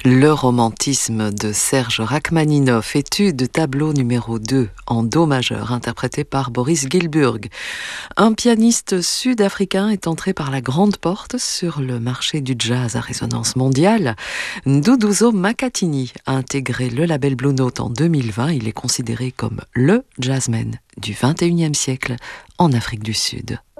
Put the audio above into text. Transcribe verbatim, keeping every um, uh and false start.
Le romantisme de Serge Rachmaninoff, étude tableau numéro deux en do majeur, interprété par Boris Gilburg. Un pianiste sud-africain est entré par la grande porte sur le marché du jazz à résonance mondiale. Duduzo Makhathini a intégré le label Blue Note en deux mille vingt. Il est considéré comme le jazzman du vingt et unième siècle en Afrique du Sud.